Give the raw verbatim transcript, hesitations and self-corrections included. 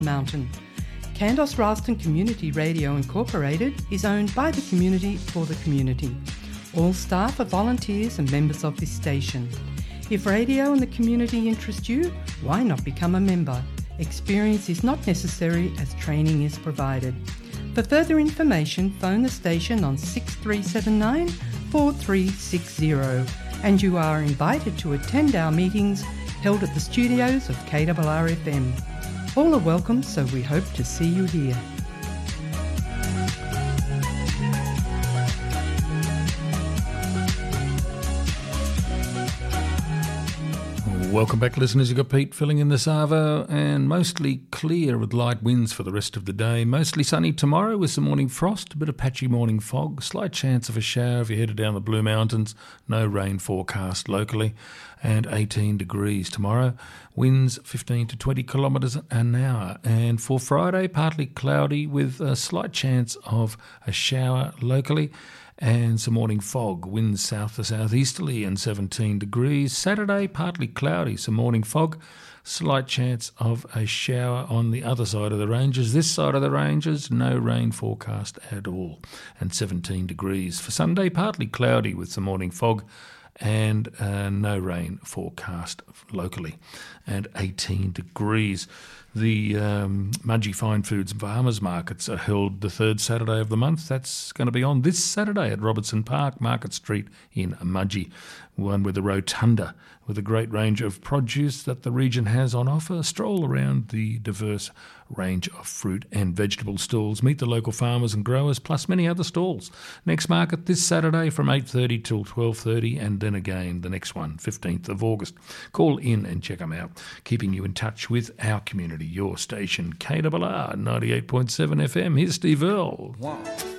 Mountain. Candos Ralston Community Radio Incorporated is owned by the community for the community. All staff are volunteers and members of this station. If radio and the community interest you, why not become a member? Experience is not necessary as training is provided. For further information, phone the station on six three seven nine, four three six zero and you are invited to attend our meetings held at the studios of K R R F M. All are welcome, so we hope to see you here. Welcome back, listeners. You've got Pete filling in the Savo, and mostly clear with light winds for the rest of the day. Mostly sunny tomorrow with some morning frost, a bit of patchy morning fog, slight chance of a shower if you're headed down the Blue Mountains. No rain forecast locally, and eighteen degrees tomorrow. Winds fifteen to twenty kilometres an hour. And for Friday, partly cloudy with a slight chance of a shower locally, and some morning fog, winds south to southeasterly and seventeen degrees. Saturday, partly cloudy, some morning fog, slight chance of a shower on the other side of the ranges. This side of the ranges, no rain forecast at all, and seventeen degrees. For Sunday, partly cloudy with some morning fog, and uh, no rain forecast locally, and eighteen degrees. The um, Mudgee Fine Foods and Farmers Markets are held the third Saturday of the month. That's going to be on this Saturday at Robertson Park, Market Street in Mudgee, one with a rotunda with a great range of produce that the region has on offer. A stroll around the diverse range of fruit and vegetable stalls. Meet the local farmers and growers, plus many other stalls. Next market this Saturday from eight thirty till twelve thirty, and then again the next one, fifteenth of August. Call in and check them out. Keeping you in touch with our community, your station, K R R ninety-eight point seven F M. Here's Steve Earle. One.